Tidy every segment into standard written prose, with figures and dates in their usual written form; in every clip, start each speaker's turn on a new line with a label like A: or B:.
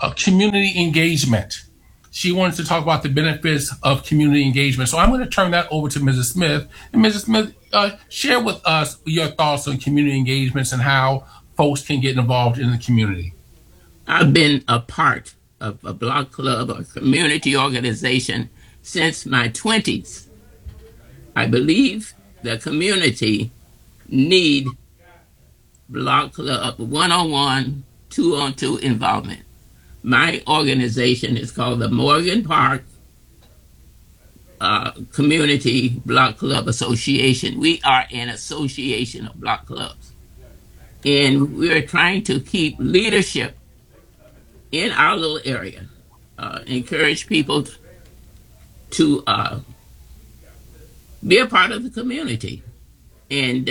A: community engagement. She wants to talk about the benefits of community engagement. So I'm going to turn that over to Mrs. Smith. And Mrs. Smith, share with us your thoughts on community engagements and how folks can get involved in the community.
B: I've been a part of a block club or community organization since my 20s. I believe the community need block club one-on-one, two-on-two involvement. My organization is called the Morgan Park Community Block Club Association. We are an association of block clubs. And we're trying to keep leadership in our little area, encourage people to be a part of the community. And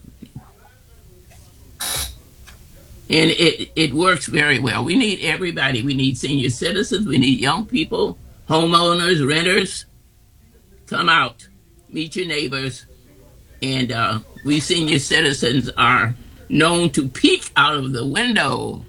B: it works very well. We need everybody. We need senior citizens. We need young people, homeowners, renters. Come out, meet your neighbors. And we senior citizens are known to peek out of the window.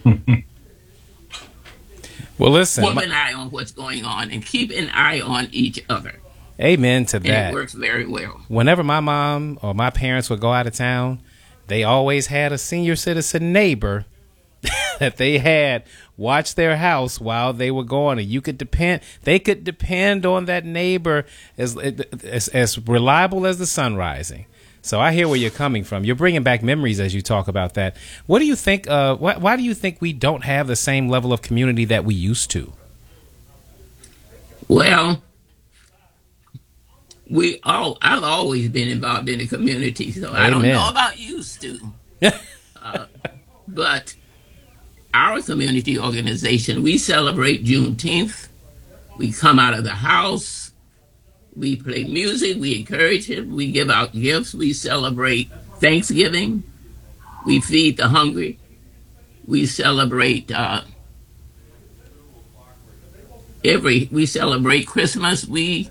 C: Well, listen.
B: Keep an eye on what's going on and keep an eye on each other.
C: Amen to that.
B: And it works very well.
C: Whenever my mom or my parents would go out of town, they always had a senior citizen neighbor that they had watch their house while they were gone, and they could depend on that neighbor as reliable as the sun rising. So I hear where you're coming from. You're bringing back memories as you talk about that. What do you think? Why do you think we don't have the same level of community that we used to?
B: Well, I've always been involved in the community, so Amen. I don't know about used to. But our community organization, we celebrate Juneteenth. We come out of the house. We play music. We encourage it. We give out gifts. We celebrate Thanksgiving. We feed the hungry. We celebrate we celebrate Christmas. We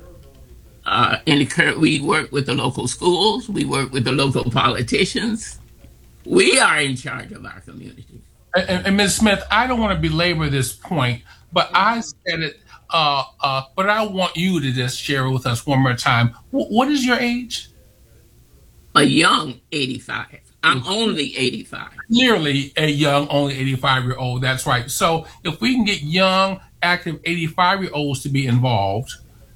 B: work with the local schools. We work with the local politicians. We are in charge of our community.
A: And Ms. Smith, I don't want to belabor this point, but I said it. But I want you to just share it with us one more time. What is your age?
B: A young 85. I'm only 85.
A: Clearly a young, only 85-year-old. That's right. So if we can get young, active 85-year-olds to be involved,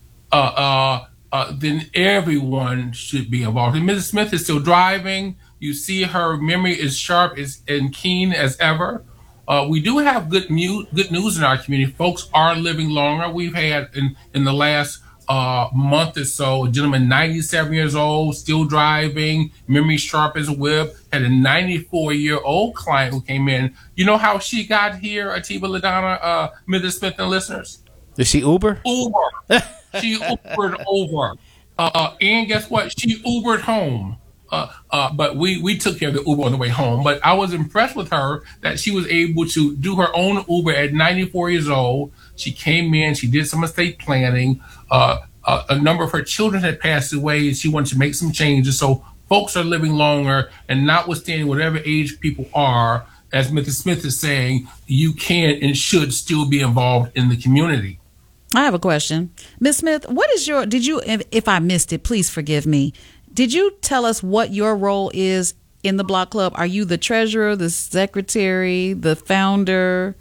A: then everyone should be involved. And Mrs. Smith is still driving. You see her memory is sharp and keen as ever. We do have good news in our community. Folks are living longer. We've had in the last month or so, a gentleman 97 years old, still driving, memory sharp as a whip, had a 94-year-old client who came in. You know how she got here, Atiba LaDonna, Mrs. Smith and listeners?
C: Did she Uber?
A: Uber. She Ubered over. And guess what? She Ubered home. But we took care of the Uber on the way home. But I was impressed with her that she was able to do her own Uber at 94 years old. She came in, she did some estate planning. A number of her children had passed away, and she wanted to make some changes. So folks are living longer, and notwithstanding whatever age people are, as Mrs. Smith is saying, you can and should still be involved in the community.
D: I have a question. Ms. Smith, if I missed it, please forgive me. Did you tell us what your role is in the block club? Are you the treasurer, the secretary, the founder?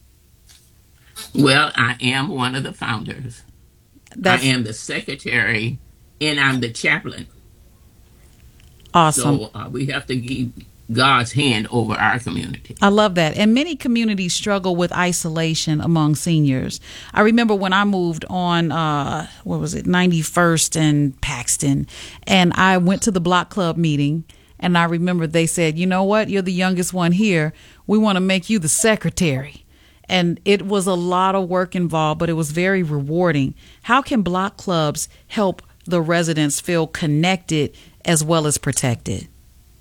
B: Well, I am one of the founders. I am the secretary, and I'm the chaplain.
D: Awesome.
B: So we have to keep God's hand over our community.
D: I love that. And many communities struggle with isolation among seniors. I remember when I moved on, 91st and Paxton, and I went to the block club meeting, and I remember they said, you know what, you're the youngest one here. We want to make you the secretary. And it was a lot of work involved, but it was very rewarding. How can block clubs help the residents feel connected as well as protected?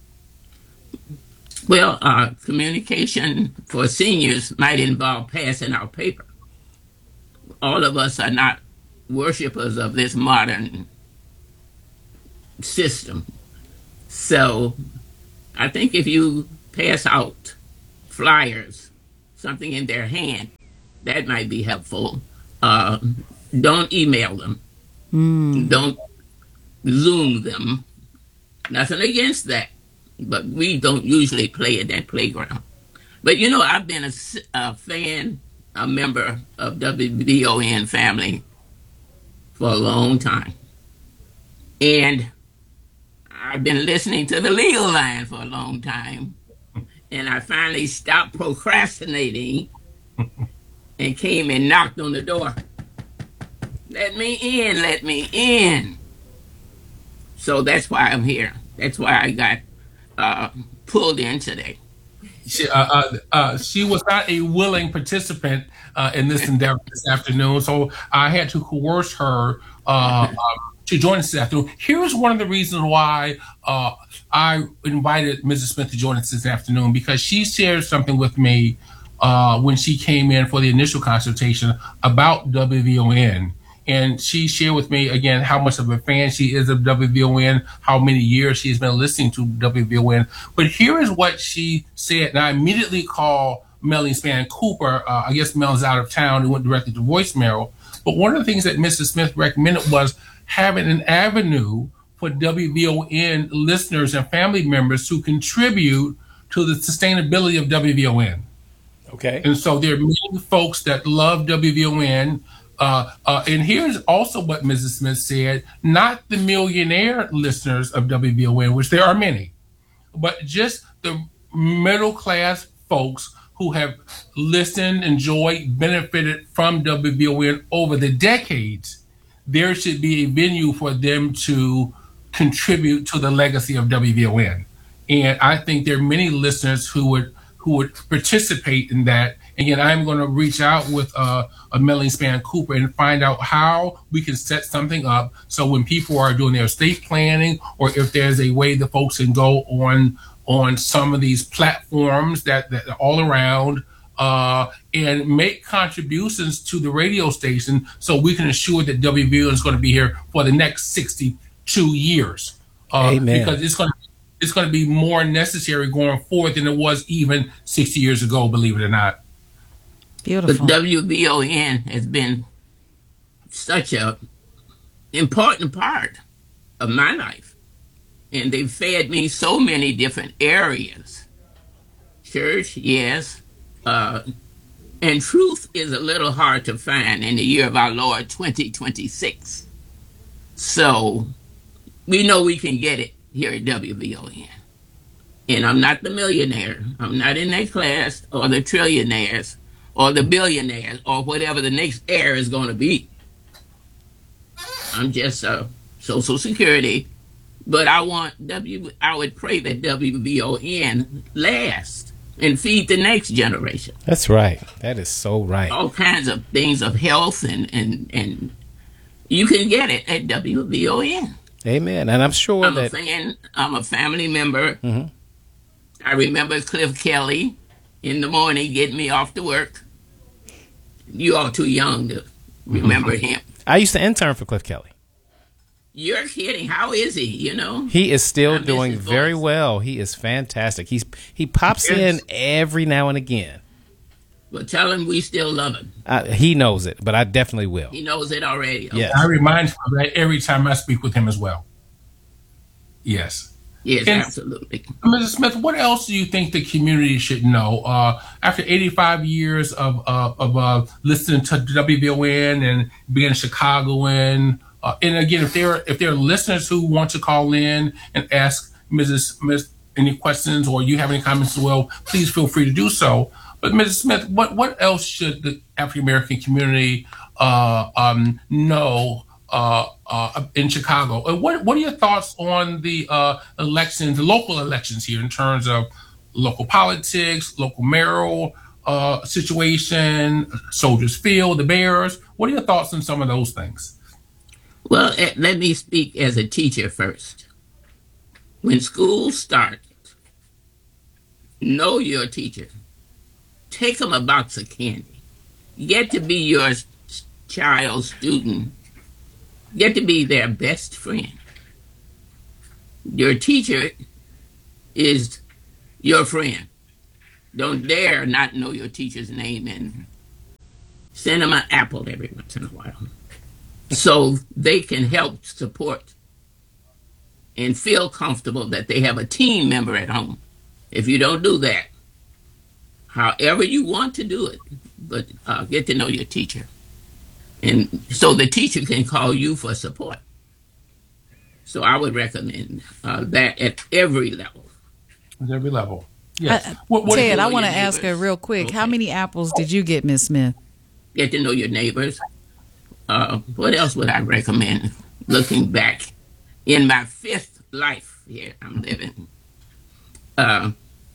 B: Well, communication for seniors might involve passing out paper. All of us are not worshipers of this modern system. So I think if you pass out flyers, something in their hand, That might be helpful. Uh, don't email them. Don't Zoom them. Nothing against that. But we don't usually play at that playground. But you know, I've been a fan, a member of WBON family for a long time. And I've been listening to the legal line for a long time. And I finally stopped procrastinating and came and knocked on the door. Let me in, let me in. So that's why I'm here. That's why I got pulled in today.
A: She was not a willing participant in this endeavor this afternoon, so I had to coerce her to join us this afternoon. Here's one of the reasons why I invited Mrs. Smith to join us this afternoon, because she shared something with me when she came in for the initial consultation about WVON. And she shared with me again how much of a fan she is of WVON, how many years she's been listening to WVON. But here is what she said, and I immediately called Melanie Span Cooper. I guess Mel's out of town and went directly to voicemail. But one of the things that Mrs. Smith recommended was having an avenue for WVON listeners and family members to contribute to the sustainability of WVON.
C: Okay.
A: And so there are many folks that love WVON. And here's also what Mrs. Smith said, not the millionaire listeners of WVON, which there are many, but just the middle class folks who have listened, enjoyed, benefited from WVON over the decades. There should be a venue for them to contribute to the legacy of WVON. And I think there are many listeners who would participate in that. Again, I'm going to reach out with a Melanie Span Cooper and find out how we can set something up so when people are doing their estate planning, or if there's a way that folks can go on some of these platforms that are all around and make contributions to the radio station so we can ensure that WVO is going to be here for the next 62 years.
C: Amen.
A: Because it's going to be more necessary going forward than it was even 60 years ago, believe it or not.
D: Beautiful.
B: But WVON has been such a important part of my life. And they've fed me so many different areas. Church, yes. And truth is a little hard to find in the year of our Lord 2026. So we know we can get it here at WVON. And I'm not the millionaire. I'm not in that class, or the trillionaires, or the billionaires, or whatever the next heir is going to be. I'm just Social Security. But I would pray that WVON lasts and feed the next generation.
C: That's right. That is so right.
B: All kinds of things of health, and you can get it at WVON.
C: Amen. And I'm sure
B: I'm
C: that
B: a fan. I'm a family member.
C: Mhm.
B: I remember Cliff Kelly in the morning getting me off to work. You all too young to remember him.
C: I used to intern for Cliff Kelly.
B: You're kidding. How is he? You know?
C: He is still
B: I miss
C: doing
B: his
C: very
B: voice.
C: well. He is fantastic. He pops
A: Yes.
C: in every now and again.
B: But tell him we still love him.
C: He knows it, but I definitely will.
B: He knows it already.
C: Yes.
A: I remind him of that every time I speak with him as well. Yes.
B: Yes,
A: And-
B: absolutely.
A: Mrs. Smith, what else do you think the community should know? After 85 years of listening to WVON and being a Chicagoan, and again, if there are listeners who want to call in and ask Mrs. Smith any questions, or you have any comments as well, please feel free to do so. But Mrs. Smith, what else should the African American community know in Chicago? And what are your thoughts on the elections, the local elections here, in terms of local politics, local mayoral situation, Soldiers Field, the Bears? What are your thoughts on some of those things?
B: Well, let me speak as a teacher first. When school starts, know your teacher. Take them a box of candy. Get to be your child's student. Get to be their best friend. Your teacher is your friend. Don't dare not know your teacher's name Send them an apple every once in a while, so they can help support and feel comfortable that they have a team member at home. If you don't do that, however you want to do it, but get to know your teacher, and so the teacher can call you for support. So I would recommend that at every level.
A: At every level. Yes. What
D: Ted, I
B: know
D: want to
B: your
D: ask her
B: neighbors.
D: real quick. How
B: Okay.
D: many apples did you get, Miss Smith?
B: Get to know your neighbors. What else would I recommend? Looking back in my fifth life here I'm living, uh,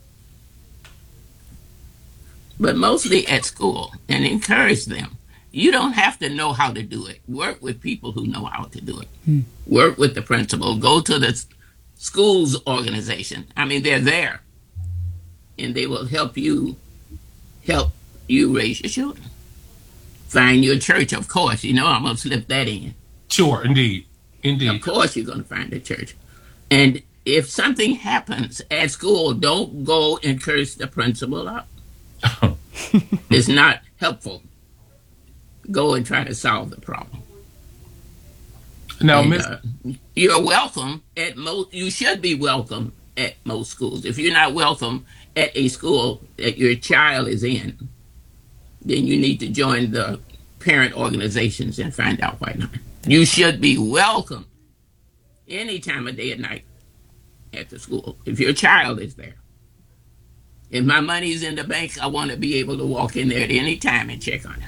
B: but mostly at school, and encourage them. You don't have to know how to do it. Work with people who know how to do it. Work with the principal. Go to the school's organization. I mean, they're there, and they will help you raise your children. Find your church, of course. You know, I'm gonna slip that in.
A: Sure, indeed.
B: Of
A: Indeed.
B: course, you're gonna find a church. And if something happens at school, don't go and curse the principal out. It's not helpful. Go and try to solve the problem.
A: Now,
B: And,
A: Miss,
B: you're welcome at most. You should be welcome at most schools. If you're not welcome at a school that your child is in, then you need to join the parent organizations and find out why not. You should be welcome any time of day or night at the school if your child is there. If my money's in the bank, I want to be able to walk in there at any time and check on it.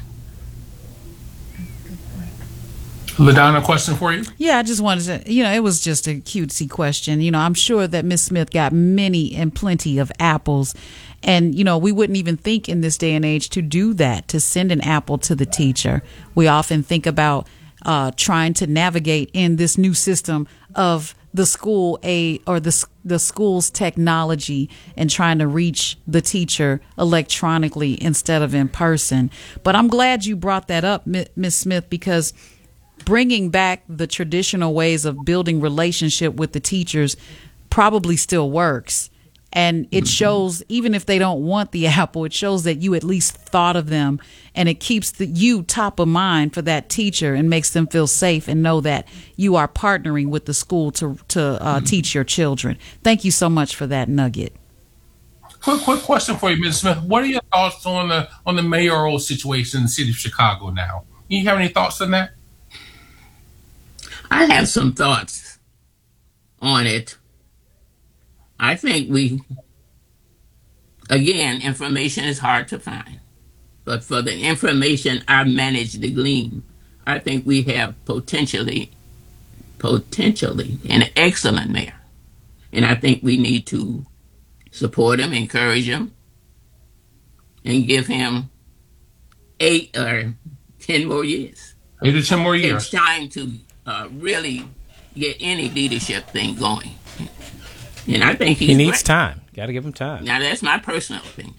A: LaDonna, a question for you?
D: Yeah, I just wanted to, it was just a cutesy question. I'm sure that Miss Smith got many and plenty of apples. And, we wouldn't even think in this day and age to do that, to send an apple to the teacher. We often think about trying to navigate in this new system of the school or the school's technology and trying to reach the teacher electronically instead of in person. But I'm glad you brought that up, Miss Smith, because bringing back the traditional ways of building relationship with the teachers probably still works. And it shows, even if they don't want the apple, it shows that you at least thought of them, and it keeps you top of mind for that teacher and makes them feel safe and know that you are partnering with the school to teach your children. Thank you so much for that nugget.
A: Quick question for you, Ms. Smith. What are your thoughts on the mayoral situation in the city of Chicago now? You have any thoughts on that?
B: I have some thoughts on it. I think information is hard to find. But for the information I've managed to glean, I think we have potentially an excellent mayor. And I think we need to support him, encourage him, and give him 8 or 10 more years.
A: 8 or 10 more
B: It's
A: years.
B: time to really get any leadership thing going. And I think
C: He needs
B: great.
C: time. Got to give him time.
B: Now, that's my personal opinion.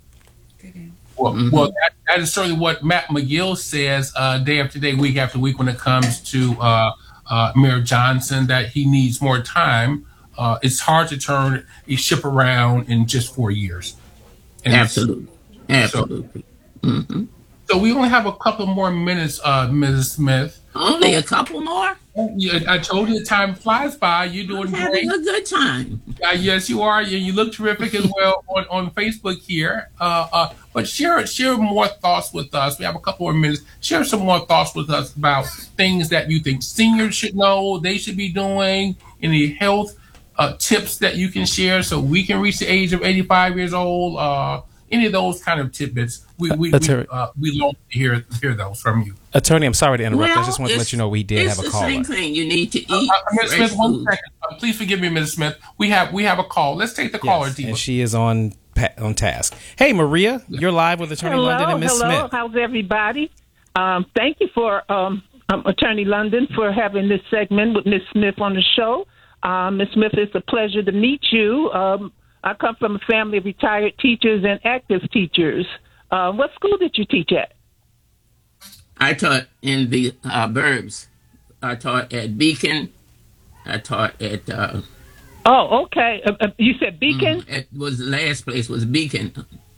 A: Well, that is certainly what Matt McGill says day after day, week after week, when it comes to Mayor Johnson, that he needs more time. It's hard to turn a ship around in just 4 years. And
B: Absolutely. Absolutely.
A: So we only have a couple more minutes, Mrs. Smith.
B: Only a couple more?
A: I told you, time flies by. You're doing great.
B: Having a good time.
A: Yes, you are. You look terrific as well on Facebook here. But share more thoughts with us. We have a couple more minutes. Share some more thoughts with us about things that you think seniors should know, they should be doing, any health tips that you can share so we can reach the age of 85 years old. Any of those kind of tidbits, we love to hear those from you.
C: Attorney, I'm sorry to interrupt. I
B: Well,
C: just want to let you know we did have a
B: It's
C: caller.
B: the same thing. You need to eat
A: Ms.
B: fresh
A: Smith, one
B: food.
A: second. Please forgive me, Ms. Smith. We have a call. Let's take the caller,
C: Yes,
A: Diva.
C: and she is on task. Hey, Maria, you're live with Attorney London and Miss Smith.
E: How's everybody? Thank you for Attorney London for having this segment with Miss Smith on the show. Miss Smith, it's a pleasure to meet you. I come from a family of retired teachers and active teachers. What school did you teach at?
B: I taught in the burbs. I taught at Beacon. I taught at
E: Oh, okay. You said Beacon?
B: the last place was Beacon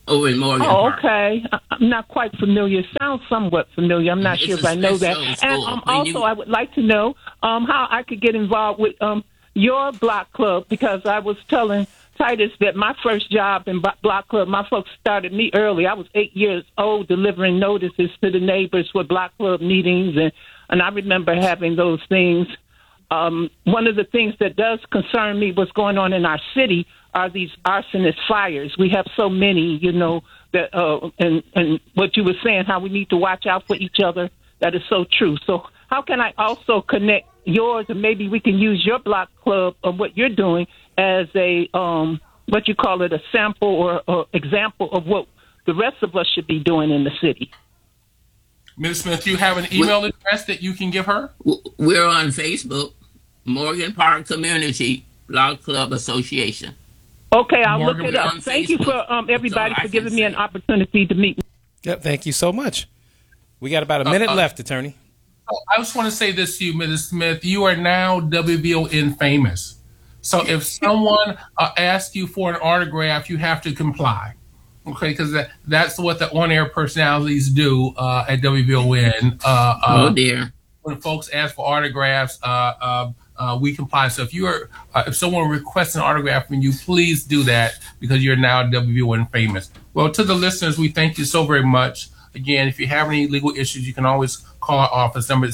B: over in Morgan
E: Oh,
B: Park.
E: okay. I'm not quite familiar. Sounds somewhat familiar. I'm not
B: It's
E: sure
B: a
E: if I know that.
B: special
E: And
B: school.
E: also, I would like to know how I could get involved with your block club, because I was telling Titus that my first job in block club, my folks started me early. I was 8 years old delivering notices to the neighbors for block club meetings, and I remember having those things. One of the things that does concern me, what's going on in our city, are these arsonist fires. We have so many, that and what you were saying, how we need to watch out for each other. That is so true. So how can I also connect yours, and maybe we can use your block club of what you're doing as a what you call it, a sample or example of what the rest of us should be doing in the city?
A: Ms. Smith, do you have an email address that you can give her?
B: We're on Facebook, Morgan Park Community Block Club Association.
E: Okay, I'll
A: Morgan,
E: look it
B: we're
E: up.
B: on
E: Thank you for
B: Facebook.
E: everybody
B: That's all I
E: for giving
B: can
E: me an
B: say.
E: opportunity to meet.
C: Yep, thank you so much. We got about a minute left, Attorney.
A: I just want to say this to you, Ms. Smith. You are now WVON famous. So if someone asks you for an autograph, you have to comply. Okay, because that's what the on-air personalities do at WVON.
B: Oh, dear.
A: When folks ask for autographs, we comply. So if someone requests an autograph from you, please do that, because you're now WVON famous. Well, to the listeners, we thank you so very much. Again, if you have any legal issues, you can always call our office. Number is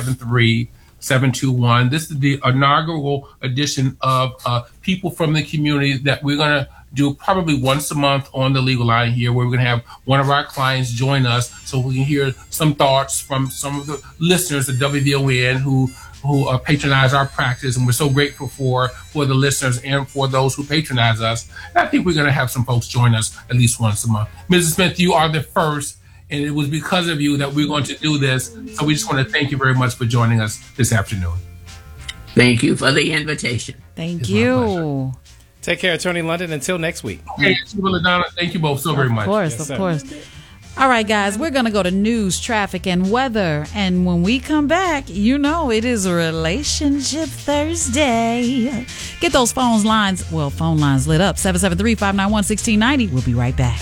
A: 773-721. This is the inaugural edition of People from the Community that we're going to do probably once a month on the Legal Line here, where we're going to have one of our clients join us so we can hear some thoughts from some of the listeners at WVON who patronize our practice, and we're so grateful for the listeners and for those who patronize us. And I think we're going to have some folks join us at least once a month. Mrs. Smith, you are the first, and it was because of you that we're going to do this. So we just want to thank you very much for joining us this afternoon.
B: Thank you for the invitation.
D: Thank
A: It's my
D: you.
C: Take care, Attorney London. Until next week.
A: Okay, LaDonna, thank you both so very much.
D: Of course,
C: Yes,
D: of
C: sir.
D: course. All right, guys, we're going to go to news, traffic, and weather. And when we come back, it is Relationship Thursday. Get those phone lines lit up. 773-591-1690. We'll be right back.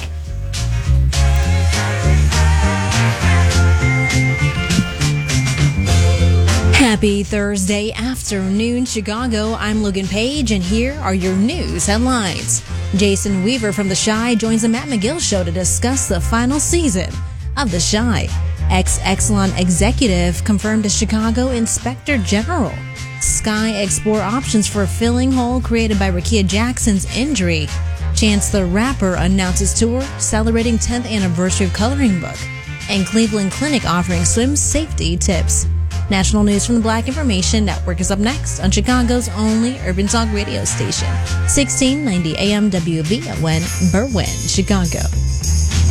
F: Happy Thursday afternoon, Chicago. I'm Logan Page, and here are your news headlines. Jason Weaver from The Chi joins the Matt McGill Show to discuss the final season of The Chi. Ex-Exelon executive confirmed as Chicago Inspector General. Sky explore options for a filling hole created by Rakia Jackson's injury. Chance the Rapper announces tour celebrating 10th anniversary of Coloring Book. And Cleveland Clinic offering swim safety tips. National news from the Black Information Network is up next on Chicago's only urban talk radio station, 1690 AM WVON, Berwyn, Chicago.